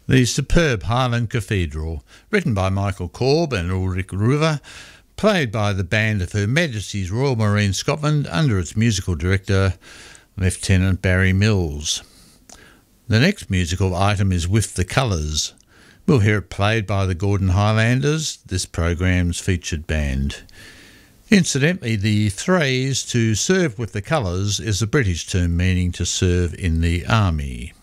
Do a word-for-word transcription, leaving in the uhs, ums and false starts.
The superb Highland Cathedral, written by Michael Korb and Ulrich Ruver, played by the band of Her Majesty's Royal Marine Scotland under its musical director, Lieutenant Barry Mills. The next musical item is With the Colours. We'll hear it played by the Gordon Highlanders, this program's featured band. Incidentally, the phrase to serve with the colours is a British term meaning to serve in the army.